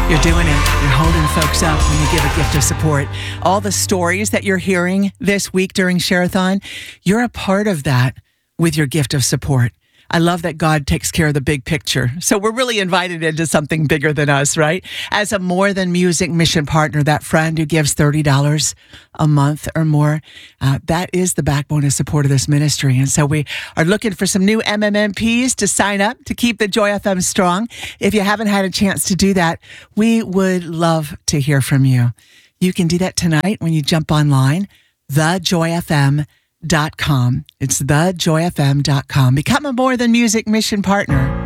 You're doing it. You're holding folks up when you give a gift of support. All the stories that you're hearing this week during Share-a-thon, you're a part of that with your gift of support. I love that God takes care of the big picture. So we're really invited into something bigger than us, right? As a More Than Music mission partner, that friend who gives $30 a month or more, that is the backbone of support of this ministry. And so we are looking for some new MMMPs to sign up to keep the Joy FM strong. If you haven't had a chance to do that, we would love to hear from you. You can do that tonight when you jump online, thejoyfm.com. It's thejoyfm.com. Become a More Than Music mission partner.